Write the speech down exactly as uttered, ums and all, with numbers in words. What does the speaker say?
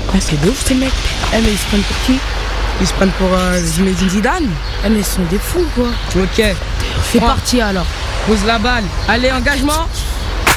Ah, c'est de ouf ces mecs. Eh mais ils se prennent pour qui? Ils se prennent pour euh, Zinedine Zidane. Eh mais ils sont des fous quoi. Ok. Fais Prends. partie alors. Pose la balle. Allez, engagement.